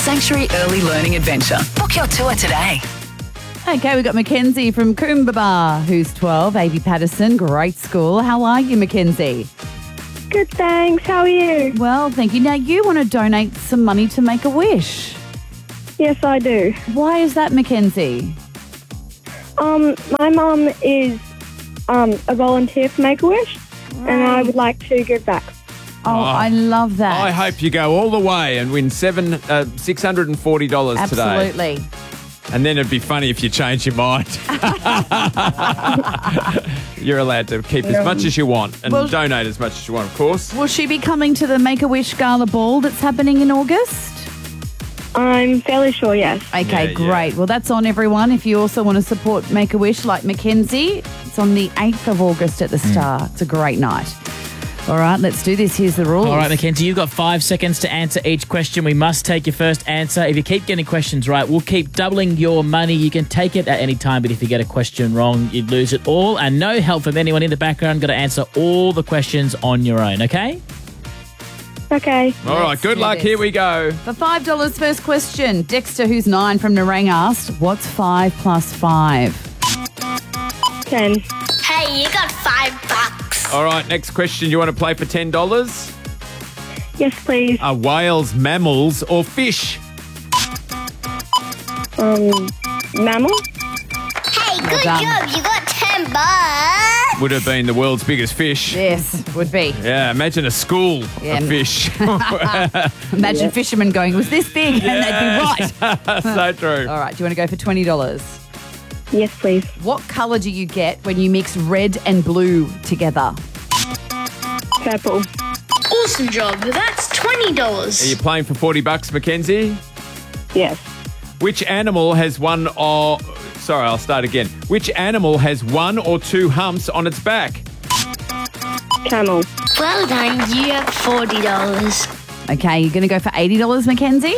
Sanctuary Early Learning Adventure. Book your tour today. Okay, we've got Mackenzie from Coombaba, who's 12, A.B. Patterson, great school. How are you, Mackenzie? Good, thanks. How are you? Well, thank you. Now, you want to donate some money to Make-A-Wish. Yes, I do. Why is that, Mackenzie? My mum is a volunteer for Make-A-Wish, and I would like to give back. Oh, I love that. I hope you go all the way and win $640 today. Absolutely. And then it'd be funny if you change your mind. You're allowed to keep as much as you want and donate as much as you want, of course. Will she be coming to the Make-A-Wish Gala Ball that's happening in August? I'm fairly sure, yes. Okay, Yeah, great. yeah. Well, that's on, everyone. If you also want to support Make-A-Wish like Mackenzie, it's on the 8th of August at the Star. It's a great night. All right, let's do this. Here's the rules. All right, Mackenzie, you've got 5 seconds to answer each question. We must take your first answer. If you keep getting questions right, we'll keep doubling your money. You can take it at any time, but if you get a question wrong, you'd lose it all. And no help from anyone in the background. Got to answer all the questions on your own, okay? Okay. All right, good luck. this. Here we go. For $5, first question. Dexter, who's 9 from Nerang, asked, what's 5 plus 5? 10. Hey, you got $5. All right, next question. You want to play for $10? Yes, please. Are whales mammals or fish? Mammal? Hey, good done. job. You got $10. Would have been the world's biggest fish. Yes, would be. Yeah, imagine a school Yeah. of fish. Imagine fishermen going, was this big? And they'd be right. So true. All right, do you want to go for $20? Yes, please. What colour do you get when you mix red and blue together? Purple. Awesome job. That's $20. Are you playing for $40, Mackenzie? Yes. Which animal has one or... Sorry, I'll start again. Which animal has 1 or 2 humps on its back? Camel. Well done. You got $40. Okay, you're going to go for $80, Mackenzie?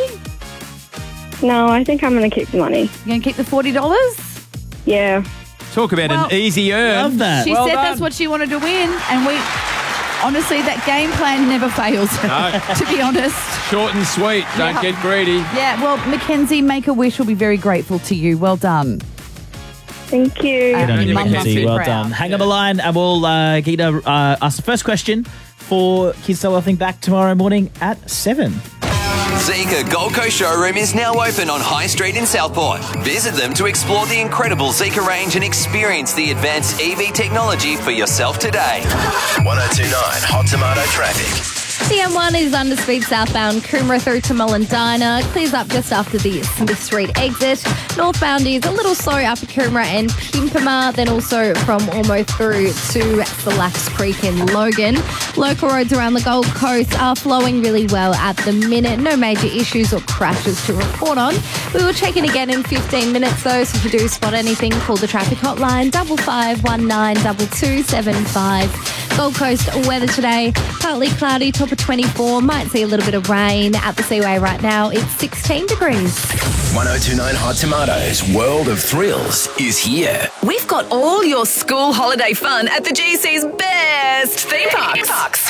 No, I think I'm going to keep the money. You're going to keep the $40? Yeah. Talk about Well, an easy earn. Love that. She Well said done. that's what she wanted to win, and we... Honestly, that game plan never fails, No. to be honest. Short and sweet. Don't get greedy. Yeah, well, Mackenzie, Make-A-Wish will be very grateful to you. Well done. Thank you. Good on you, Mum must Mackenzie. be Well proud. done. Hang on the line and we'll get ask the first question for Kids Tell, I think, back tomorrow morning at 7. Zika Gold Coast showroom is now open on High Street in Southport. Visit them to explore the incredible Zika range and experience the advanced EV technology for yourself today. 1029 Hot Tomato Traffic. The M1 is under speed southbound Coomera through to Mullendina. Clears up just after the Smith Street exit. Northbound is a little slow up at Coomera and Pimpama, then also from Ormo through to Salax Creek in Logan. Local roads around the Gold Coast are flowing really well at the minute. No major issues or crashes to report on. We will check in again in 15 minutes though, so if you do spot anything, call the traffic hotline 5519 2275. Gold Coast weather today, partly cloudy, top of 24. Might see a little bit of rain at the Seaway right now. It's 16 degrees. 1029 Hot Tomatoes World of Thrills is here. We've got all your school holiday fun at the GC's best theme parks.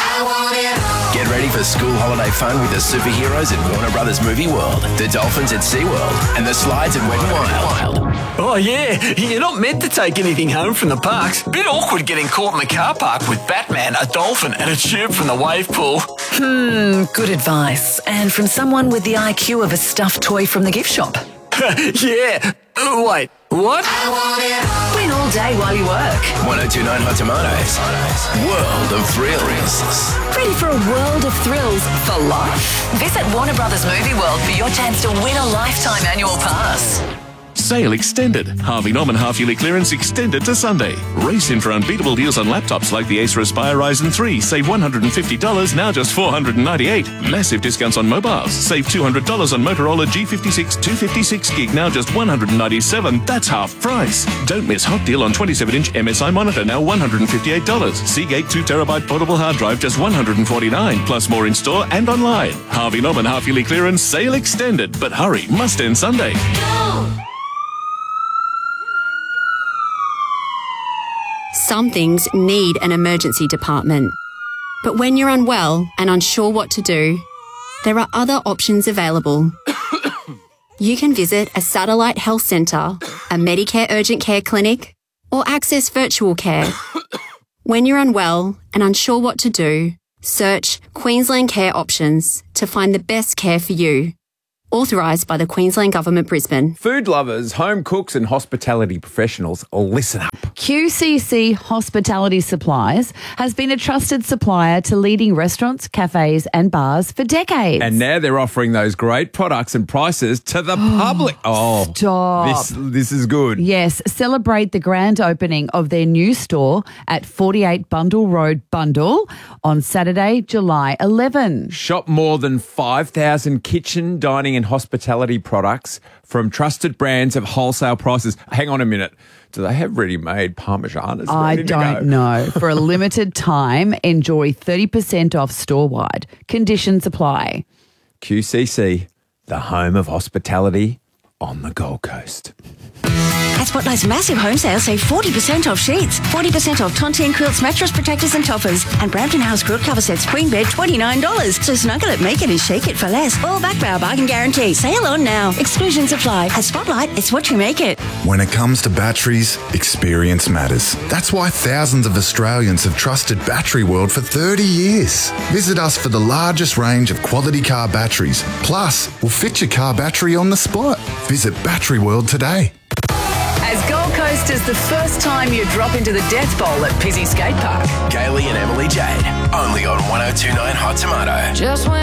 Get ready for school holiday fun with the superheroes at Warner Brothers Movie World, the Dolphins at SeaWorld, and the slides at Wet n Wild. Oh, yeah. You're not meant to take anything home from the parks. Bit awkward getting caught in the car park with Batman, a dolphin, and a tube from the wave pool. Good advice. And from someone with the IQ of a stuffed toy from the gift shop. Yeah. Wait, what? Win all day while you work. 1029 Hot Tomatoes World of Thrills. Ready for a world of thrills for life? Visit Warner Brothers Movie World for your chance to win a lifetime annual pass. Sale extended. Harvey Norman half-yearly clearance extended to Sunday. Race in for unbeatable deals on laptops like the Acer Aspire Ryzen 3. Save $150, now just $498. Massive discounts on mobiles. Save $200 on Motorola G56 256 gig, now just $197. That's half price. Don't miss hot deal on 27-inch MSI monitor, now $158. Seagate 2TB portable hard drive, just $149. Plus more in store and online. Harvey Norman half-yearly clearance sale extended. But hurry, must end Sunday. Some things need an emergency department. But when you're unwell and unsure what to do, there are other options available. You can visit a satellite health centre, a Medicare urgent care clinic, or access virtual care. When you're unwell and unsure what to do, search Queensland Care Options to find the best care for you. Authorised by the Queensland Government, Brisbane. Food lovers, home cooks and hospitality professionals, listen up. QCC Hospitality Supplies has been a trusted supplier to leading restaurants, cafes and bars for decades. And now they're offering those great products and prices to the public. Oh, stop. This is good. Yes, celebrate the grand opening of their new store at 48 Bundle Road, Bundle on Saturday, July 11. Shop more than 5,000 kitchen, dining and hospitality products from trusted brands at wholesale prices. Hang on a minute. Do they have ready-made Parmesanas? I don't know. For a limited time, enjoy 30% off store-wide. Conditions apply. QCC, the home of hospitality on the Gold Coast. At Spotlight's massive home sale, save 40% off sheets, 40% off Tontine quilts, mattress protectors and toppers, and Brampton House quilt cover sets, queen bed, $29. So snuggle it, make it and shake it for less. All back by our bargain guarantee. Sale on now. Exclusions apply. At Spotlight, it's what you make it. When it comes to batteries, experience matters. That's why thousands of Australians have trusted Battery World for 30 years. Visit us for the largest range of quality car batteries. Plus, we'll fit your car battery on the spot. Visit Battery World today. As Gold Coast is the first time you drop into the Death Bowl at Pizzey Skate Park. Gailey and Emily Jade, only on 102.9 Hot Tomato. Just when